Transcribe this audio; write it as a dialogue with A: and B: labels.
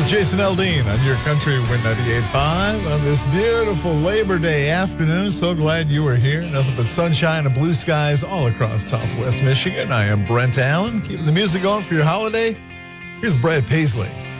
A: with Jason Aldean on your country Win 98.5 on this beautiful Labor Day afternoon. So glad you were here. Nothing but sunshine and blue skies all across Southwest Michigan. I am Brent Allen, keeping the music going for your holiday. Here's Brad Paisley.